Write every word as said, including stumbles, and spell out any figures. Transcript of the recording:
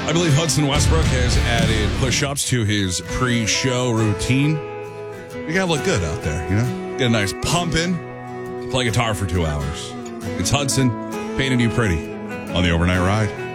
I believe Hudson Westbrook has added push-ups to his pre-show routine. You gotta look good out there, you know? Get a nice pump in, play guitar for two hours. It's Hudson, painting you pretty on the overnight ride.